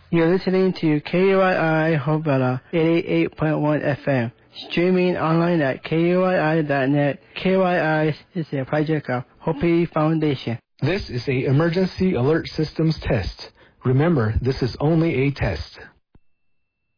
You're listening to KUII Hobella 88.1 FM. Streaming online at KUII.net. KUII is a project of Hopi Foundation. This is a emergency alert systems test. Remember, this is only a test.